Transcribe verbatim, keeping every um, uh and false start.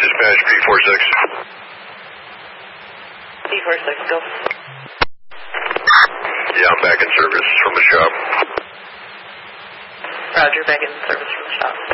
Dispatch P forty-six. P forty-six, go. Yeah, I'm back in service from the shop. Roger, back in service from the shop.